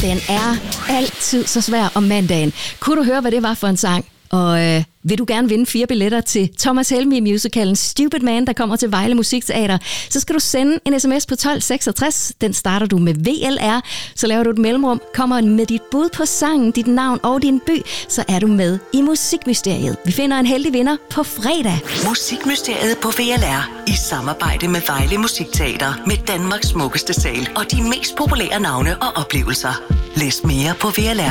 Den er altid så svær om mandagen. Kunne du høre, hvad det var for en sang? Og vil du gerne vinde 4 billetter til Thomas Helmig-musicalen Stupid Man, der kommer til Vejle Musikteater, så skal du sende en sms på 1266. Den starter du med VLR, så laver du et mellemrum, kommer med dit bud på sangen, dit navn og din by, så er du med i Musikmysteriet. Vi finder en heldig vinder på fredag. Musikmysteriet på VLR i samarbejde med Vejle Musikteater med Danmarks smukkeste sal og de mest populære navne og oplevelser. Læs mere på VLR.